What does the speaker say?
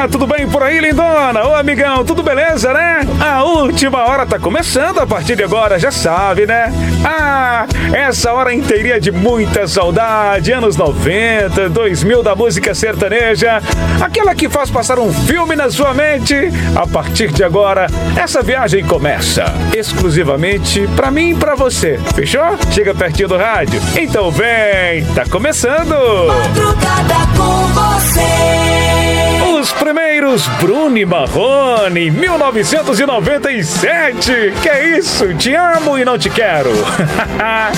lindona, tudo bem por aí, lindona? Ô, amigão, tudo beleza, né? A última hora tá começando a partir de agora, já sabe, né? Ah, essa hora inteirinha de muita saudade, anos 90, 2000 da música sertaneja, aquela que faz passar um filme na sua mente. A partir de agora, essa viagem começa exclusivamente pra mim e pra você, fechou? Chega pertinho do rádio, então vem, tá começando! Madrugada com você. Os primeiros Bruno e Marrone, 1997. Que é isso? Te amo e não te quero.